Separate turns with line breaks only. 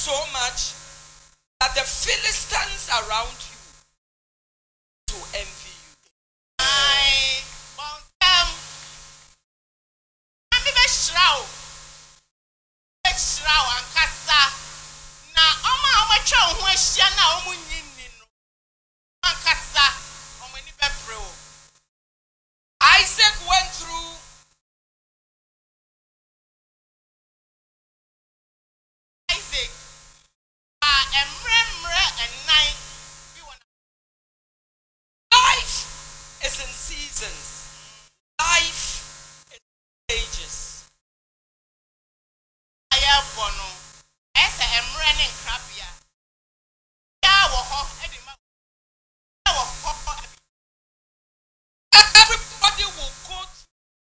so much that the Philistines around you to envy you. Isaac went through life is in seasons.